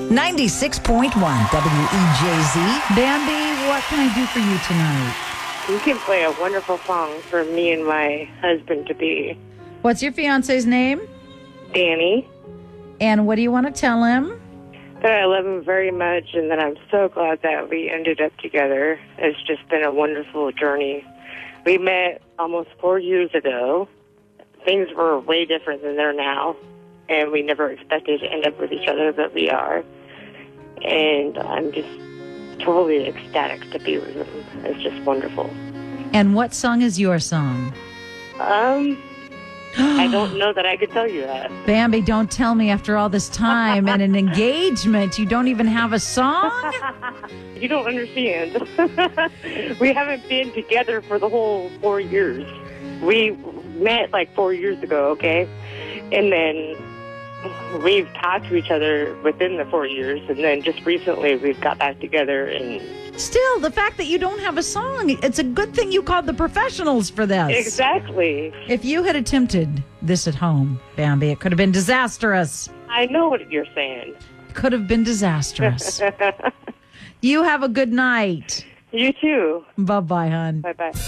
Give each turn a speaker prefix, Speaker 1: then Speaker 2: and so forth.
Speaker 1: 96.1 WEJZ.
Speaker 2: Bambi, what can I do for you tonight?
Speaker 3: You can play a wonderful song for me and my husband-to-be,
Speaker 2: What's your fiance's name?
Speaker 3: Danny,
Speaker 2: And what do you want to tell him?
Speaker 3: that I love him very much and that I'm so glad that we ended up together. It's just been a wonderful journey. We met almost 4 years ago. Things were way different than they're now, and we never expected to end up with each other, but we are. And I'm just totally ecstatic to be with him. It's just wonderful.
Speaker 2: And what song is your song?
Speaker 3: I don't know that I could tell you that.
Speaker 2: Bambi, don't tell me after all this time and an engagement, you don't even have a song?
Speaker 3: You don't understand. We haven't been together for the whole 4 years. We met like 4 years ago, okay? And then we've talked to each other within the 4 years, and then just recently we've got back together. And
Speaker 2: Still, the fact that you don't have a song, it's a good thing you called the professionals for this.
Speaker 3: exactly.
Speaker 2: If you had attempted this at home, Bambi, it could have been disastrous.
Speaker 3: I know what you're saying.
Speaker 2: Could have been disastrous. You have a good night.
Speaker 3: You too.
Speaker 2: Bye-bye, hon.
Speaker 3: Bye-bye.